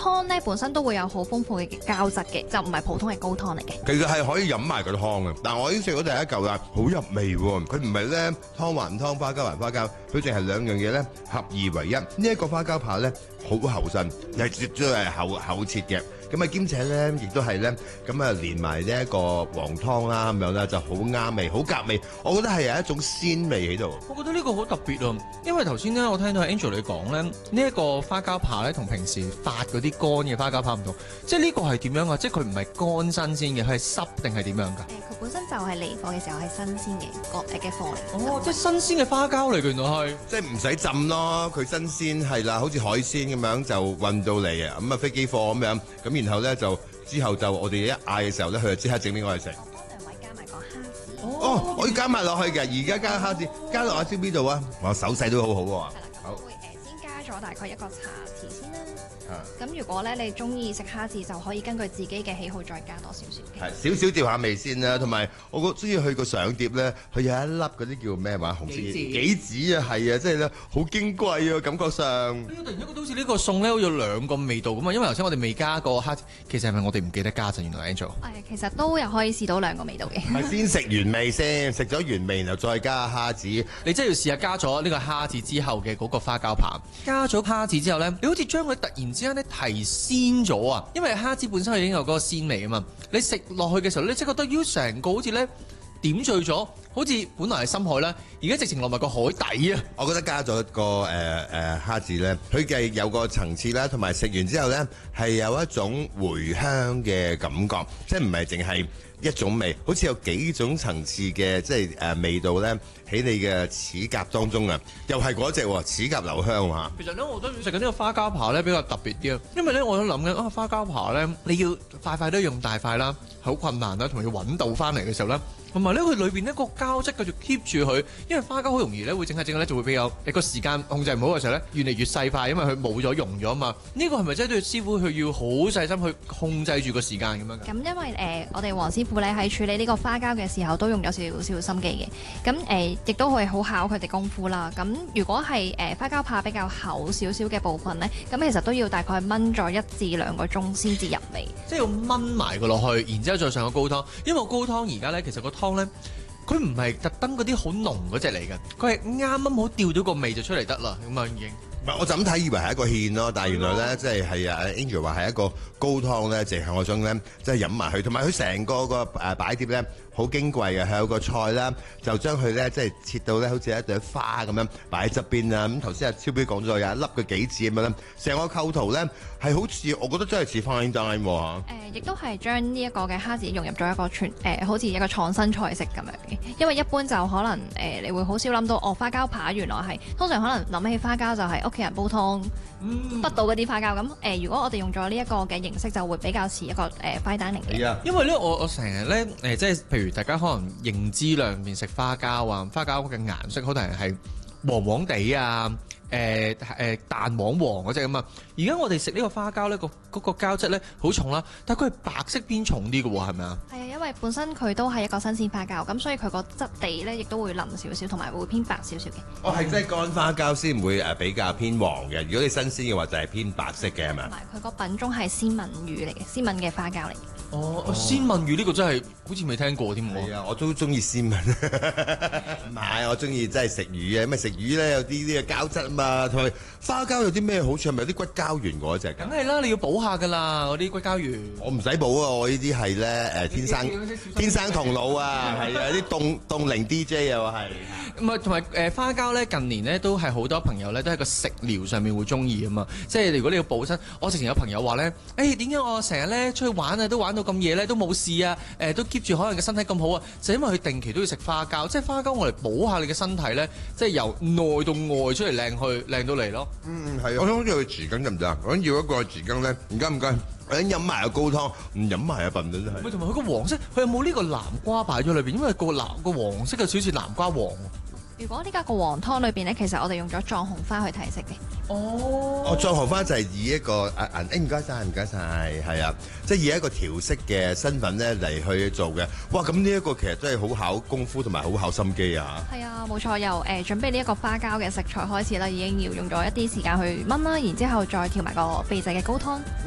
湯咧本身都會有好豐富嘅膠質嘅，就唔係普通嘅高湯嚟嘅。 其實係可以飲埋個湯嘅，但係我已經食咗第一嚿啦，好入味喎。佢唔係咧湯還湯，花膠還花膠，佢淨係兩樣嘢咧合二為一。呢一個花膠扒咧好厚身，係絕對係厚切嘅。咁啊兼且咧亦都係咧咁啊連埋呢一個黃湯啦咁樣咧就好啱味，好夾味。我覺得係有一種鮮味喺度。 我覺得呢個好特別啊，因為頭先咧我聽到 Angel 你講咧，呢一個花膠扒咧同平時發嗰啲乾嘅花膠扒唔同，即係呢個係點樣啊？即係佢唔係乾新鮮嘅，佢係濕定係點樣㗎？ 佢本身就係離貨嘅時候係新鮮嘅貨嚟。 哦，即係新鮮嘅花膠嚟，原來係。 即係唔使浸咯，佢新鮮係啦，好似海鮮咁樣就運到嚟啊，咁啊飛機貨咁樣，咁然後咧就之後就我哋一嗌嘅時候咧，佢就即刻整俾我哋食。 兩位加埋個蝦子。 哦，我要加埋落去嘅，而家加蝦子，加落阿椒邊度啊？我手勢都好好喎。 係啦，咁我會先加咗大概一個茶匙先啦。咁如果咧你中意食蝦子，就可以根據自己嘅喜好再加多少少嘅。 係少少調下味先啦，同埋我中意去個上碟咧，佢有一粒嗰啲叫咩話紅色杞子啊，係啊，即係咧好矜貴啊，感覺上。 突然間覺得好似呢個餸咧，好似有兩個味道咁啊！因為頭先我哋未加過蝦子，其實係咪我哋唔記得加陣？原來 Angel。 其實都有可以試到兩個味道嘅。 係先食原味先，食咗原味然後再加蝦子。 你真係要試下加咗呢個蝦子之後嘅嗰個花膠扒，加咗蝦子之後咧，你好似將佢突然之間咧提鮮咗啊！因為蝦子本身佢已經有嗰個鮮味啊嘛，你食落去嘅時候，你即係覺得要成個好似咧點綴咗，好似本來係深海啦，而家直情落埋個海底啊！ 我覺得加咗個蝦子咧，佢嘅有個層次啦，同埋食完之後咧係有一種回香嘅感覺，即係唔係淨係一種味，好似有幾種層次嘅即係味道咧喺你嘅齒頰當中啊，又係嗰隻齒頰留香嚇。 其實咧，我覺得食緊呢個花膠扒咧比較特別啲啊，因為咧我都諗緊啊花膠扒咧，你要塊塊都用大塊啦，好困難啦，同埋要揾到翻嚟嘅時候咧，同埋咧佢裏邊呢個膠質繼續 keep 住佢，因為花膠好容易咧會整下咧就會比較一個時間控制唔好嘅時候咧，越嚟越細塊，因為佢冇咗溶咗啊嘛。呢個係咪真係對師傅佢要好細心去控制住個時間咁樣㗎？ 咁因為我哋黃師傅咧喺處理呢個花膠嘅時候都用咗少少心機嘅，咁亦都會好考佢哋功夫啦。咁如果係花膠扒比較厚少少嘅部分咧，咁其實都要大概燜咗1至2個鐘先至入味。 即係要燜埋佢落去，然之後再上個高湯。因為個高湯而家咧，其實個湯咧，佢唔係特登嗰啲好濃嗰隻嚟嘅，佢係啱啱好調到個味就出嚟得啦，咁啊已經。 唔係，我就咁睇以為係一個芡咯，但係原來咧即係啊 Angel 話係一個高湯咧，淨係我想咧即係飲埋佢，同埋佢成個擺碟咧好矜貴嘅，係有個菜啦，就將佢咧即係切到咧好似一朵花咁樣擺喺側邊啊。咁頭先阿超標講咗有一粒嘅杞子咁樣咧，成個構圖咧係好似我覺得真係似 fine dine 喎。 亦都係將呢一個嘅蝦子融入咗一個好似一個創新菜式咁樣嘅，因為一般就可能你會好少諗到花膠扒原來係通常可能諗起花膠就係屋企人煲湯不到嗰啲花膠咁。如果我哋用咗呢一個嘅形式，就會比較似一個fine dining嘅。 係啊， 因為咧我成日咧即係譬如大家可能認知兩邊食花膠啊，花膠嘅顏色可能係黃黃地啊。蛋黃黃嗰隻咁啊！而家我哋食呢個花膠咧，嗰個膠質咧好重啦，但係佢係白色偏重啲嘅喎，係咪啊？ 係啊，因為本身佢都係一個新鮮花膠，咁所以佢個質地咧亦都會腍少少，同埋會偏白少少嘅。 我係真係乾花膠先會比較偏黃嘅，如果你新鮮嘅話就係偏白色嘅係咪？ 同埋佢個品種係鮮文魚嚟嘅，鮮文嘅花膠嚟嘅。 鮮文魚呢個真係好似未聽過添喎。 係啊，我都中意鮮文，唔係我中意真係食魚啊！咁啊食魚咧有啲呢個膠質啊嘛，同埋花膠有啲咩好處？係咪有啲骨膠原嗰隻？ 梗係啦，你要補下㗎啦，嗰啲骨膠原。 我唔使補啊！我呢啲係咧天生同老啊，係啊啲凍齡 DJ 啊，我係。 咁啊，同埋花膠咧，近年咧都係好多朋友咧都喺個食療上面會中意啊嘛。即係如果你要補身，我之前有朋友話咧，點解我成日咧出去玩啊，都玩到咁夜咧都冇事啊？都 keep 住可能個身體咁好啊，就因為佢定期都要食花膠，即係花膠我嚟補下你嘅身體咧，即係由內到外出嚟靚到嚟咯。 係啊，我想要個匙羹得唔得啊？我想要一個匙羹咧，唔該唔該。我想飲埋個高湯，唔飲埋啊笨到真係。 同埋佢個黃色，佢有冇呢個南瓜擺咗裏邊？因為個黃色嘅少似南瓜黃。 如果呢家個黃湯裏邊咧，其實我哋用咗藏紅花去提色嘅。 藏紅花就係以一個唔該晒，唔該晒，係啊，即係以一個調色嘅身份咧嚟去做嘅。哇，咁呢一個其實真係好考功夫同埋好考心機啊！ 係啊，冇錯，由準備呢一個花膠嘅食材開始啦，已經要用咗一啲時間去炆啦，然之後再調埋個秘製嘅高湯。